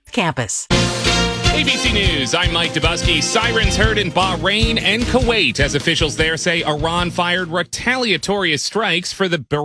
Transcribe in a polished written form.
campus. ABC News, I'm Mike Dubusky. Sirens heard in Bahrain and Kuwait as officials there say Iran fired retaliatory strikes for the